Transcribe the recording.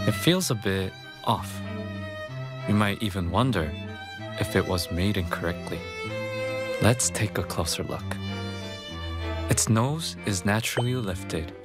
It feels a bit off. You might even wonder if it was made incorrectly. Let's take a closer look. Its nose is naturally lifted